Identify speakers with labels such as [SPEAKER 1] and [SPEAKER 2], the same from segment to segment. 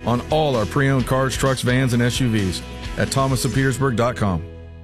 [SPEAKER 1] on all our pre-owned cars, trucks, vans, and SUVs at thomasofpetersburg.com.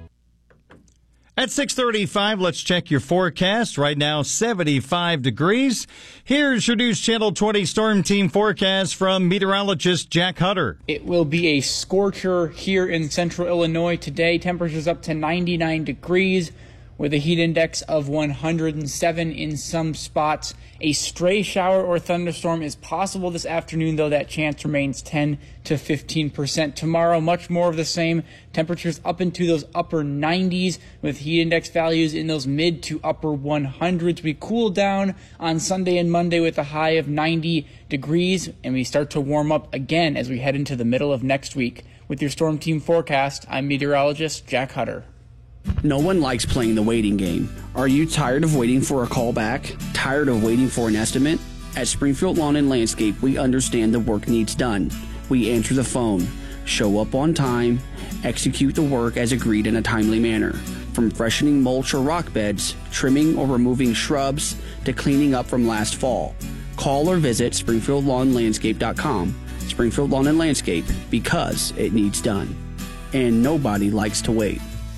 [SPEAKER 2] At 6:35, let's check your forecast. Right now, 75 degrees. Here's your News Channel 20 Storm Team forecast from meteorologist Jack Hutter.
[SPEAKER 3] It will be a scorcher here in central Illinois today. Temperatures up to 99 degrees with a heat index of 107 in some spots. A stray shower or thunderstorm is possible this afternoon, though that chance remains 10 to 15%. Tomorrow, much more of the same. Temperatures up into those upper 90s with heat index values in those mid to upper 100s. We cool down on Sunday and Monday with a high of 90 degrees, and we start to warm up again as we head into the middle of next week. With your Storm Team forecast, I'm meteorologist Jack Hutter.
[SPEAKER 4] No one likes playing the waiting game. Are you tired of waiting for a call back? Tired of waiting for an estimate? At Springfield Lawn and Landscape, we understand the work needs done. We answer the phone, show up on time, execute the work as agreed in a timely manner. From freshening mulch or rock beds, trimming or removing shrubs, to cleaning up from last fall. Call or visit SpringfieldLawnLandscape.com. Springfield Lawn and Landscape, because it needs done. And nobody likes to wait.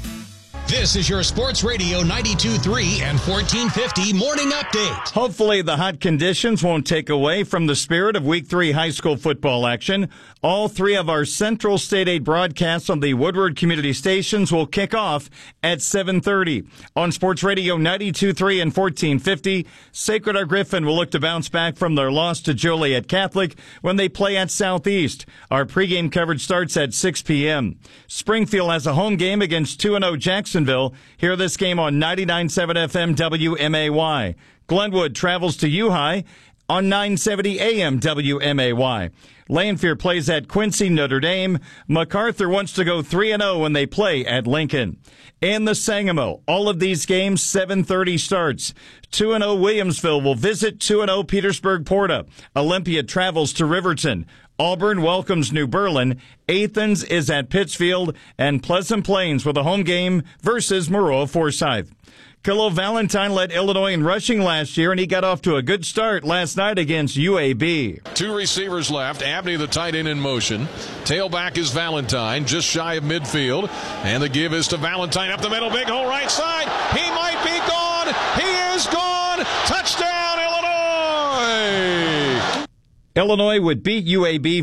[SPEAKER 5] This is your Sports Radio 92.3 and 1450 Morning Update.
[SPEAKER 2] Hopefully the hot conditions won't take away from the spirit of Week 3 high school football action. All three of our Central State 8 broadcasts on the Woodward Community Stations will kick off at 7:30. On Sports Radio 92.3 and 1450, Sacred Heart Griffin will look to bounce back from their loss to Joliet Catholic when they play at Southeast. Our pregame coverage starts at 6 p.m. Springfield has a home game against 2-0 Jacksonville. Hear this game on 99.7 FM WMAY. Glenwood travels to U-High on 970 AM WMAY. Lanphier plays at Quincy Notre Dame. MacArthur wants to go 3-0 when they play at Lincoln. In the Sangamo, all of these games, 7:30 starts. 2-0 Williamsville will visit 2-0 Petersburg Porta. Olympia travels to Riverton. Auburn welcomes New Berlin. Athens is at Pittsfield, and Pleasant Plains with a home game versus Maroa Forsyth. Khalil Valentine led Illinois in rushing last year, and he got off to a good start last night against UAB.
[SPEAKER 6] Two receivers left. Abney, the tight end, in motion. Tailback is Valentine, just shy of midfield. And the give is to Valentine up the middle, big hole right side. He might be gone. He is gone. Touchdown, Illinois!
[SPEAKER 2] Illinois would beat UAB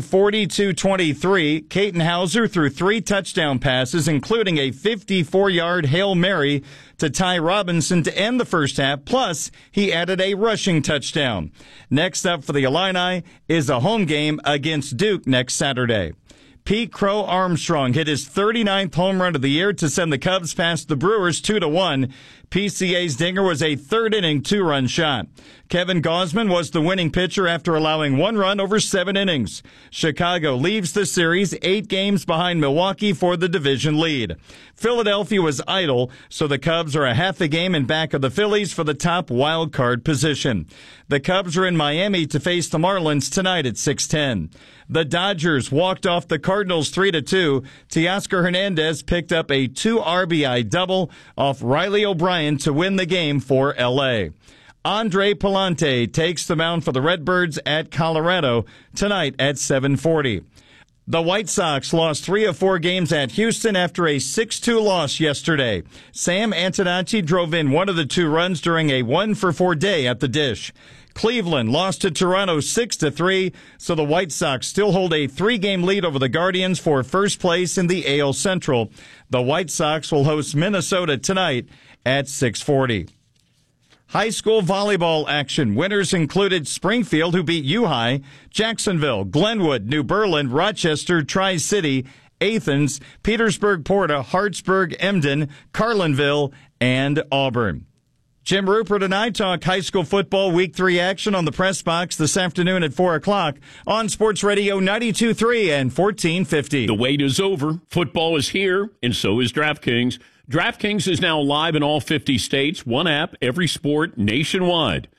[SPEAKER 2] 42-23. Caton Hauser threw 3 touchdown passes, including a 54-yard Hail Mary to Ty Robinson to end the first half, plus he added a rushing touchdown. Next up for the Illini is a home game against Duke next Saturday. Pete Crow Armstrong hit his 39th home run of the year to send the Cubs past the Brewers 2-1. PCA's dinger was a third-inning 2-run shot. Kevin Gausman was the winning pitcher after allowing 1 run over 7 innings. Chicago leaves the series 8 games behind Milwaukee for the division lead. Philadelphia was idle, so the Cubs are a half a game in back of the Phillies for the top wild card position. The Cubs are in Miami to face the Marlins tonight at 6:10. The Dodgers walked off the Cardinals 3-2. Teoscar Hernandez picked up a 2 RBI double off Riley O'Brien to win the game for L.A. Andre Palante takes the mound for the Redbirds at Colorado tonight at 7:40. The White Sox lost 3 of 4 games at Houston after a 6-2 loss yesterday. Sam Antonacci drove in 1 of the 2 runs during a 1-for-4 day at the Dish. Cleveland lost to Toronto 6-3, so the White Sox still hold a 3-game lead over the Guardians for first place in the AL Central. The White Sox will host Minnesota tonight at 6:40. High school volleyball action. Winners included Springfield, who beat U-High, Jacksonville, Glenwood, New Berlin, Rochester, Tri-City, Athens, Petersburg Porta, Hartsburg, Emden, Carlinville, and Auburn. Jim Rupert and I talk high school football Week 3 action on the Press Box this afternoon at 4 o'clock on Sports Radio 92.3 and 1450.
[SPEAKER 7] The wait is over. Football is here, and so is DraftKings. DraftKings is now live in all 50 states. One app, every sport, nationwide.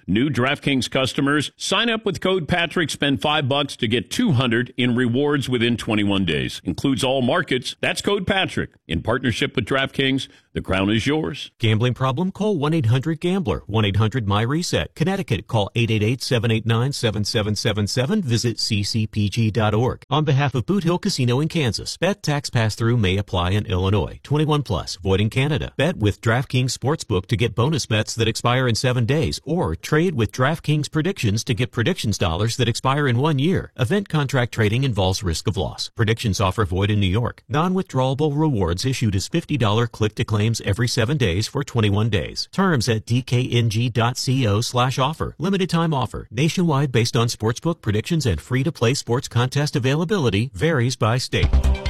[SPEAKER 7] New DraftKings customers, sign up with code Patrick, spend $5 to get $200 in rewards within 21 days. Includes all markets. That's code Patrick. In partnership with DraftKings, the crown is yours.
[SPEAKER 8] Gambling problem? Call 1-800-GAMBLER. 1-800-MY-RESET. Connecticut, call 888-789-7777. Visit ccpg.org. On behalf of Boot Hill Casino in Kansas, bet tax pass-through may apply in Illinois. 21 plus, void in Canada. Bet with DraftKings Sportsbook to get bonus bets that expire in 7 days, or trade with DraftKings Predictions to get predictions dollars that expire in 1 year. Event contract trading involves risk of loss. Predictions offer void in New York. Non-withdrawable rewards issued as $50 click-to-claims every 7 days for 21 days. Terms at dkng.co/offer. Limited time offer. Nationwide based on sportsbook predictions and free-to-play sports contest availability. Varies by state.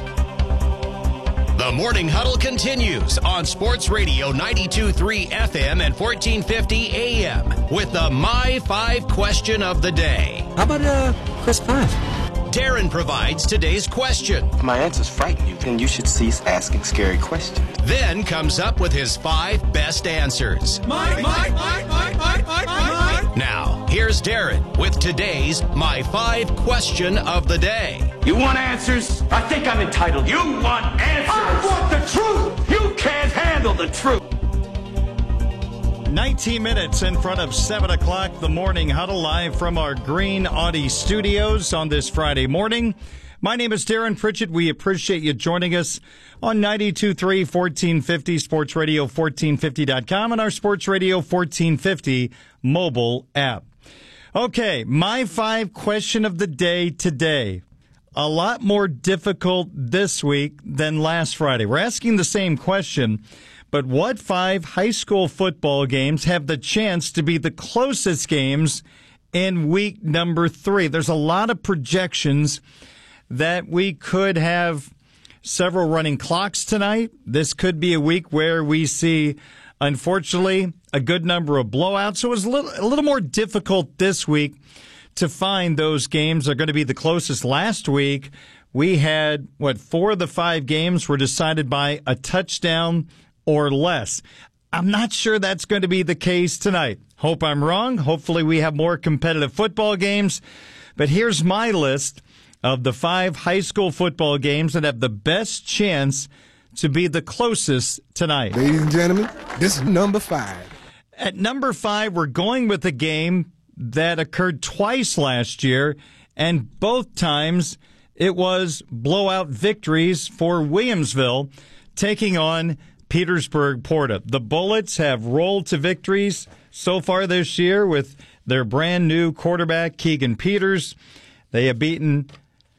[SPEAKER 5] The Morning Huddle continues on Sports Radio 92.3 FM and 1450 AM with the My 5 question of the day.
[SPEAKER 9] How about Chris 5?
[SPEAKER 5] Darren provides today's question.
[SPEAKER 10] My answers frighten you, then you should cease asking scary questions.
[SPEAKER 5] Then comes up with his 5 best answers. Now, here's Darren with today's My 5 question of the day.
[SPEAKER 11] You want answers? I think I'm entitled. You want answers? I want the truth! You can't handle the truth!
[SPEAKER 2] 19 minutes in front of 7 o'clock, the Morning Huddle, live from our Green Audi studios on this Friday morning. My name is Darren Pritchett. We appreciate you joining us on 92.3 1450 Sports Radio 1450.com and our Sports Radio 1450 mobile app. Okay, my 5 question of the day today. A lot more difficult this week than last Friday. We're asking the same question, but what 5 high school football games have the chance to be the closest games in week number 3? There's a lot of projections that we could have several running clocks tonight. This could be a week where we see, unfortunately, a good number of blowouts. So it was a little more difficult this week to find those games. Are going to be the closest. Last week, we had, 4 of the 5 games were decided by a touchdown or less. I'm not sure that's going to be the case tonight. Hope I'm wrong. Hopefully we have more competitive football games. But here's my list of the 5 high school football games that have the best chance to be the closest tonight.
[SPEAKER 12] Ladies and gentlemen, this is number 5.
[SPEAKER 2] At number 5, we're going with a game that occurred twice last year, and both times it was blowout victories for Williamsville taking on Petersburg Porta. The Bullets have rolled to victories so far this year with their brand new quarterback, Keegan Peters. They have beaten,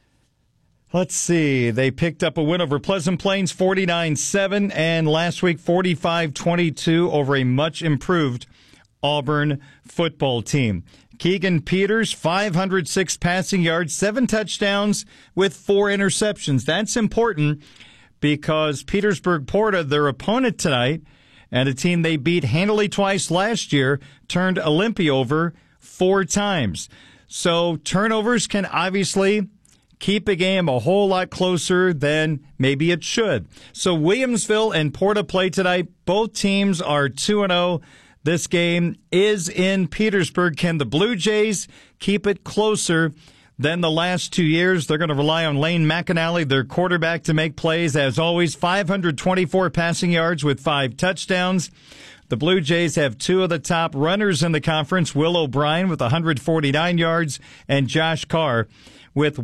[SPEAKER 2] they picked up a win over Pleasant Plains 49-7, and last week 45-22 over a much improved Auburn football team. Keegan Peters, 506 passing yards, 7 touchdowns with 4 interceptions. That's important because Petersburg Porta, their opponent tonight, and a team they beat handily twice last year, turned Olympia over 4 times. So turnovers can obviously keep a game a whole lot closer than maybe it should. So Williamsville and Porta play tonight. Both teams are 2-0. This game is in Petersburg. Can the Blue Jays keep it closer than the last 2 years? They're going to rely on Lane McAnally, their quarterback, to make plays. As always, 524 passing yards with 5 touchdowns. The Blue Jays have 2 of the top runners in the conference, Will O'Brien with 149 yards and Josh Carr with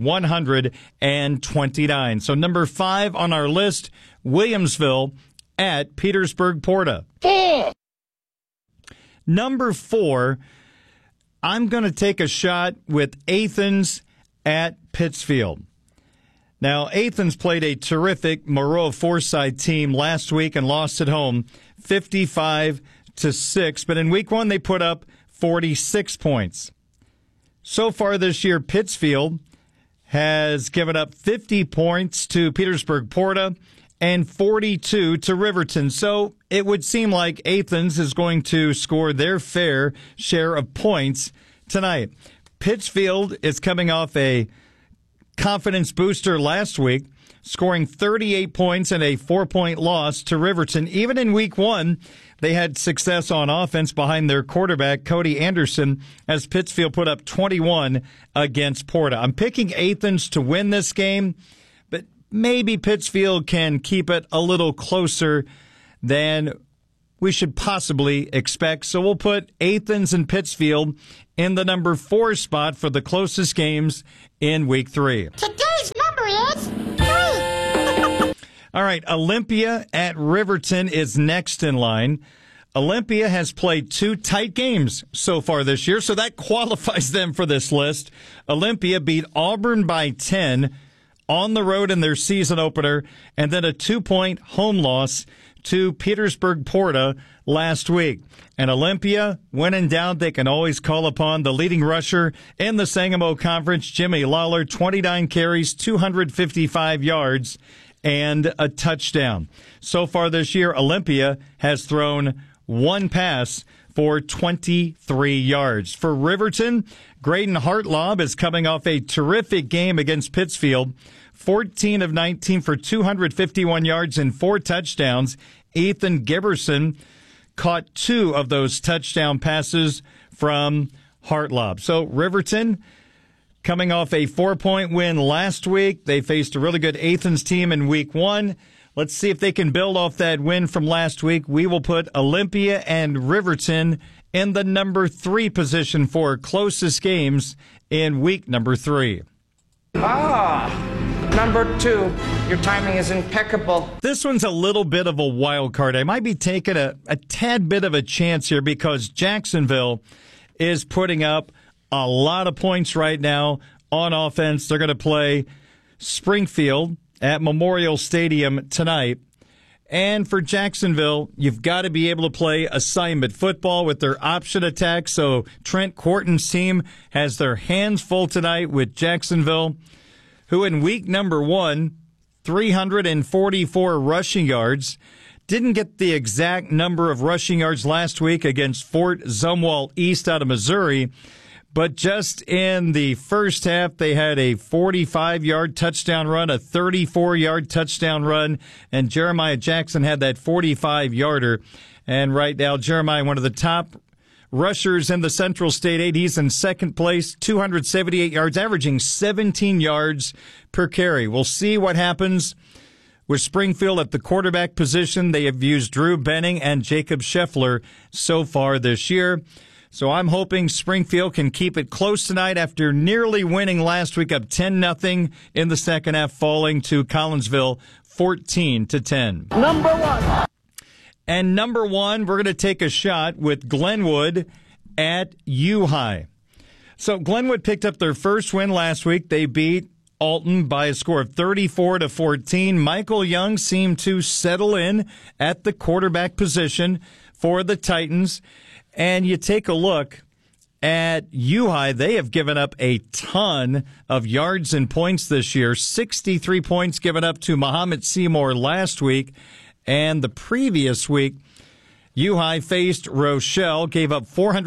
[SPEAKER 2] 129. So number 5 on our list, Williamsville at Petersburg Porta. 4. Number 4, I'm going to take a shot with Athens at Pittsfield. Now, Athens played a terrific Maroa Forsyth team last week and lost at home 55-6. But in week 1, they put up 46 points. So far this year, Pittsfield has given up 50 points to Petersburg Porta and 42 to Riverton. So it would seem like Athens is going to score their fair share of points tonight. Pittsfield is coming off a confidence booster last week, scoring 38 points and a 4-point loss to Riverton. Even in week 1, they had success on offense behind their quarterback, Cody Anderson, as Pittsfield put up 21 against Porta. I'm picking Athens to win this game, but maybe Pittsfield can keep it a little closer than we should possibly expect. So we'll put Athens and Pittsfield in the number 4 spot for the closest games in week 3.
[SPEAKER 9] Today's number is 3.
[SPEAKER 2] All right, Olympia at Riverton is next in line. Olympia has played 2 tight games so far this year, so that qualifies them for this list. Olympia beat Auburn by 10 on the road in their season opener, and then a 2-point home loss to Petersburg Porta last week. And Olympia, when in doubt, they can always call upon the leading rusher in the Sangamo Conference, Jimmy Lawler, 29 carries, 255 yards, and a touchdown. So far this year, Olympia has thrown 1 pass for 23 yards. For Riverton, Graydon Hartlaub is coming off a terrific game against Pittsfield. 14 of 19 for 251 yards and 4 touchdowns. Ethan Giberson caught 2 of those touchdown passes from Hartlaub. So Riverton, coming off a 4-point win last week. They faced a really good Athens team in week 1. Let's see if they can build off that win from last week. We will put Olympia and Riverton in the number 3 position for closest games in week number 3.
[SPEAKER 13] Number 2. Your timing is impeccable.
[SPEAKER 2] This one's a little bit of a wild card. I might be taking a tad bit of a chance here because Jacksonville is putting up a lot of points right now on offense. They're going to play Springfield at Memorial Stadium tonight. And for Jacksonville, you've got to be able to play assignment football with their option attack. So Trent Corton's team has their hands full tonight with Jacksonville, who in week number 1, 344 rushing yards. Didn't get the exact number of rushing yards last week against Fort Zumwalt East out of Missouri. But just in the first half, they had a 45-yard touchdown run, a 34-yard touchdown run, and Jeremiah Jackson had that 45-yarder. And right now, Jeremiah, one of the top rushers in the Central State 8. He's in second place, 278 yards, averaging 17 yards per carry. We'll see what happens with Springfield at the quarterback position. They have used Drew Benning and Jacob Scheffler so far this year. So I'm hoping Springfield can keep it close tonight after nearly winning last week up 10-0 in the second half, falling to Collinsville 14-10.
[SPEAKER 9] Number 1.
[SPEAKER 2] And number 1, we're going to take a shot with Glenwood at U-High. So Glenwood picked up their first win last week. They beat Alton by a score of 34-14. Michael Young seemed to settle in at the quarterback position for the Titans. And you take a look at U-High, they have given up a ton of yards and points this year. 63 points given up to Muhammad Seymour last week. And the previous week, U-High faced Rochelle, gave up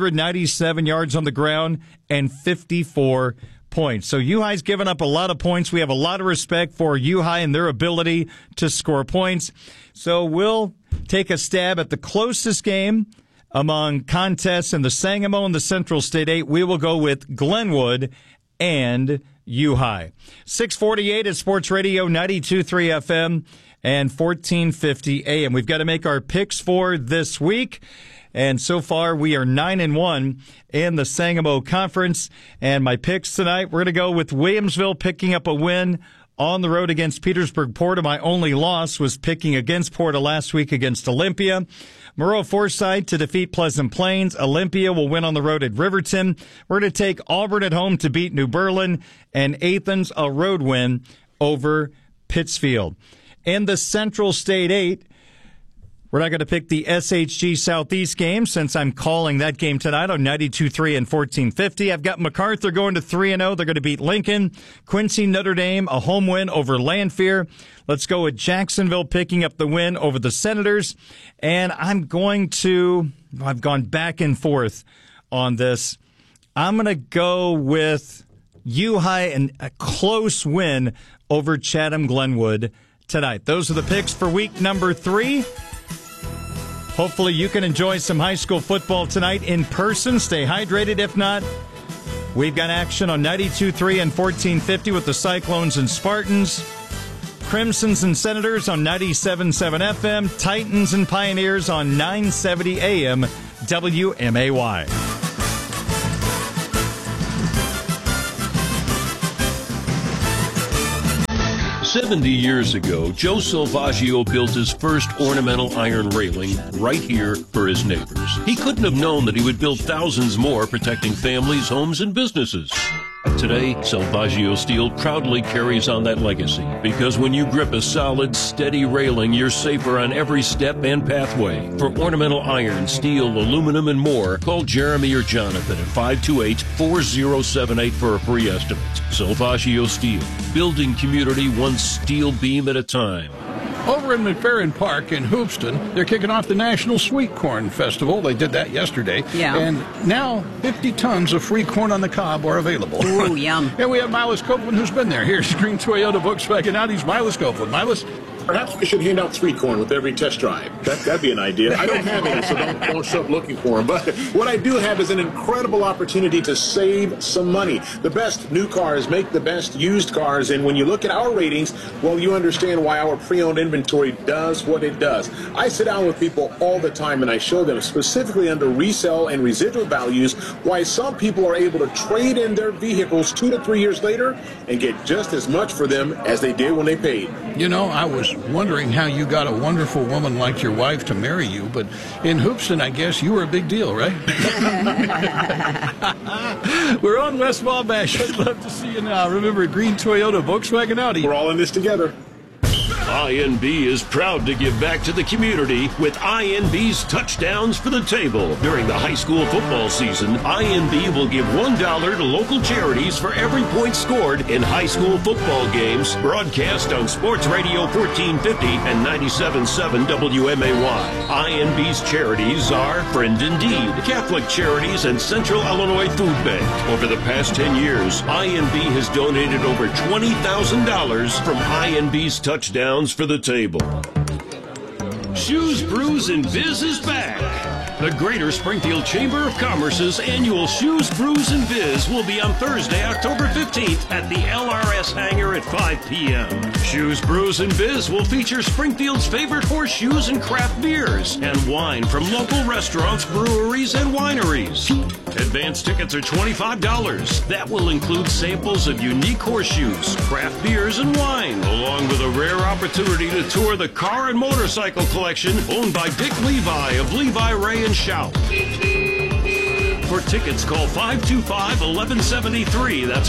[SPEAKER 2] 497 yards on the ground and 54 points. So U-High's given up a lot of points. We have a lot of respect for U-High and their ability to score points. So we'll take a stab at the closest game among contests in the Sangamo and the Central State 8. We will go with Glenwood and U-High. 648 at Sports Radio 92.3 FM and 1450 AM. We've got to make our picks for this week. And so far, we are 9-1 in the Sangamo Conference. And my picks tonight, we're going to go with Williamsville picking up a win on the road against Petersburg Porta. My only loss was picking against Porta last week against Olympia. Moreau Forsyth to defeat Pleasant Plains. Olympia will win on the road at Riverton. We're going to take Auburn at home to beat New Berlin. And Athens, a road win over Pittsfield. In the Central State 8, we're not going to pick the SHG Southeast game since I'm calling that game tonight on 92.3 and 1450. I've got MacArthur going to 3-0. They're going to beat Lincoln. Quincy Notre Dame, a home win over Lanphier. Let's go with Jacksonville picking up the win over the Senators. And I've gone back and forth on this. I'm going to go with U High and a close win over Chatham Glenwood tonight. Those are the picks for week number 3. Hopefully you can enjoy some high school football tonight in person. Stay hydrated. If not, we've got action on 92.3 and 1450 with the Cyclones and Spartans. Crimsons and Senators on 97.7 FM. Titans and Pioneers on 970 AM WMAY.
[SPEAKER 7] 70 years ago, Joe Salvaggio built his first ornamental iron railing right here for his neighbors. He couldn't have known that he would build thousands more, protecting families, homes, and businesses. Today, Salvaggio Steel proudly carries on that legacy, because when you grip a solid, steady railing, you're safer on every step and pathway. For ornamental iron, steel, aluminum, and more, call Jeremy or Jonathan at 528-4078 for a free estimate. Salvaggio Steel, building community one steel beam at a time.
[SPEAKER 14] Over in McFerrin Park in Hoopeston, they're kicking off the National Sweet Corn Festival. They did that yesterday.
[SPEAKER 15] Yeah.
[SPEAKER 14] And now 50 tons of free corn on the cob are available.
[SPEAKER 15] Ooh, yum.
[SPEAKER 14] And we have Milas Copeland, who's been there. Here's Green Toyota Volkswagen Audi's Milas Copeland. Milas?
[SPEAKER 16] Perhaps we should hand out sweet corn with every test drive. That'd be an idea. I don't have any, so don't show up looking for them. But what I do have is an incredible opportunity to save some money. The best new cars make the best used cars, and when you look at our ratings, well, you understand why our pre-owned inventory does what it does. I sit down with people all the time, and I show them specifically under resale and residual values why some people are able to trade in their vehicles 2 to 3 years later and get just as much for them as they did when they paid.
[SPEAKER 14] You know, I was wondering how you got a wonderful woman like your wife to marry you, but in Hoopeston, I guess you were a big deal, right? We're on West Wabash. I'd love to see you now. Remember, Green Toyota Volkswagen Audi.
[SPEAKER 16] We're all in this together.
[SPEAKER 7] INB is proud to give back to the community with INB's Touchdowns for the Table. During the high school football season, INB will give $1 to local charities for every point scored in high school football games, broadcast on Sports Radio 1450 and 97.7 WMAY. INB's charities are Friend Indeed, Catholic Charities, and Central Illinois Food Bank. Over the past 10 years, INB has donated over $20,000 from INB's Touchdowns for the Table. Shoes, Brews, and Biz is back. The Greater Springfield Chamber of Commerce's annual Shoes, Brews, and Biz will be on Thursday, October 15th at the LRS Hangar at 5 p.m. Shoes, Brews, and Biz will feature Springfield's favorite horseshoes and craft beers and wine from local restaurants, breweries, and wineries. Advance tickets are $25. That will include samples of unique horseshoes, craft beers, and wine, along with a rare opportunity to tour the car and motorcycle collection owned by Dick Levi of Levi Ray and Shout. For tickets, call 525-1173. That's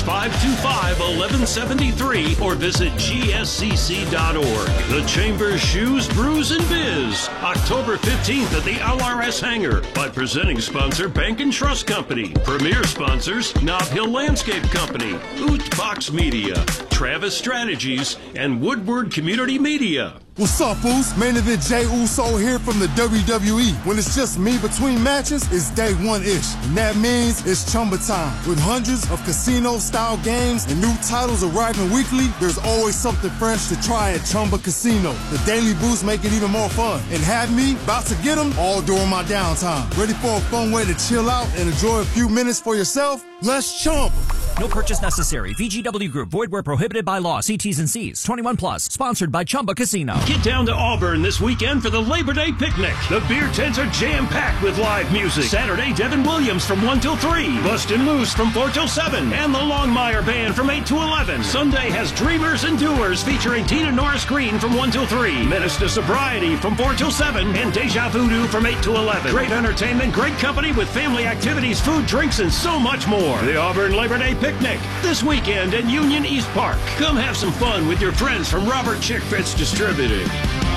[SPEAKER 7] 525-1173, or visit gscc.org. The Chamber's Shoes, Brews, and Biz, October 15th at the LRS Hangar, by presenting sponsor Bank and Trust Company, premier sponsors Nob Hill Landscape Company, Oot Box Media, Travis Strategies, and Woodward Community Media.
[SPEAKER 17] What's up, fools? Main event Jey Uso here from the WWE. When it's just me between matches, it's day one-ish. And that means it's Chumba time. With hundreds of casino-style games and new titles arriving weekly, there's always something fresh to try at Chumba Casino. The daily boosts make it even more fun. And have me about to get them all during my downtime. Ready for a fun way to chill out and enjoy a few minutes for yourself? Let's Chumba.
[SPEAKER 18] No purchase necessary. VGW Group. Void where prohibited by law. See T's and C's. 21 plus. Sponsored by Chumba Casino.
[SPEAKER 7] Get down to Auburn this weekend for the Labor Day picnic. The beer tents are jam-packed with live music. Saturday, Devin Williams from 1 till 3. Bustin' Loose from 4 till 7. And the Longmire Band from 8 to 11. Sunday has Dreamers and Doers featuring Tina Norris Green from 1 till 3. Menace to Sobriety from 4 till 7. And Deja Voodoo from 8 to 11. Great entertainment, great company with family activities, food, drinks, and so much more. The Auburn Labor Day Picnic this weekend at Union East Park. Come have some fun with your friends from Robert Chick Fitz Distributing.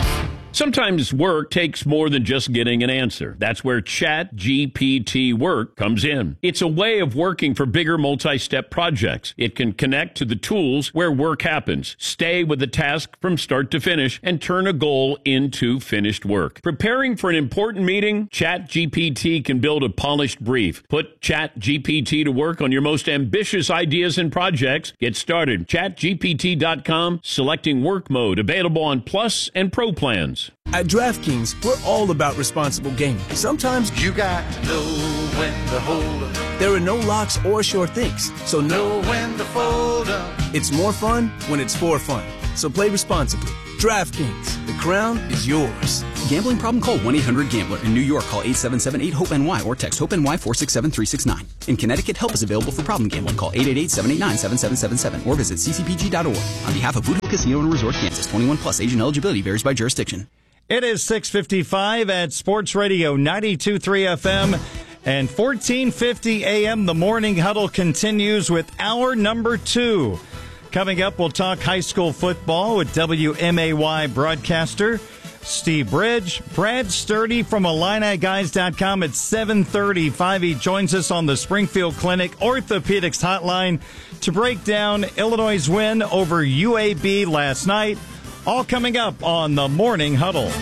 [SPEAKER 7] Sometimes work takes more than just getting an answer. That's where ChatGPT Work comes in. It's a way of working for bigger multi-step projects. It can connect to the tools where work happens, stay with the task from start to finish, and turn a goal into finished work. Preparing for an important meeting? ChatGPT can build a polished brief. Put ChatGPT to work on your most ambitious ideas and projects. Get started. ChatGPT.com, selecting work mode, available on Plus and Pro plans.
[SPEAKER 15] At DraftKings, we're all about responsible gaming. Sometimes you got to know when to hold up. There are no locks or sure things, so know when to fold up. It's more fun when it's for fun. So play responsibly. DraftKings, the crown is yours.
[SPEAKER 19] Gambling problem? Call 1-800-GAMBLER. In New York, call 877-8-HOPE-NY or text HOPE-NY 467-369. In Connecticut, help is available for problem gambling. Call 888-789-7777 or visit ccpg.org. On behalf of Boot Hill Casino and Resort, Kansas, 21 plus, age and eligibility varies by jurisdiction.
[SPEAKER 2] It is 6:55 at Sports Radio 92.3 FM and 1450 AM. The Morning Huddle continues with hour number 2. Coming up, we'll talk high school football with WMAY broadcaster Steve Bridge. Brad Sturdy from IlliniGuys.com at 7:35. He joins us on the Springfield Clinic Orthopedics Hotline to break down Illinois' win over UAB last night. All coming up on the Morning Huddle.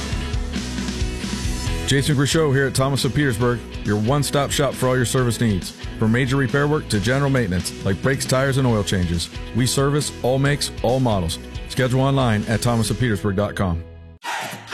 [SPEAKER 1] Jason Grishow here at Thomas of Petersburg, your one-stop shop for all your service needs. From major repair work to general maintenance, like brakes, tires, and oil changes. We service all makes, all models. Schedule online at thomasofpetersburg.com.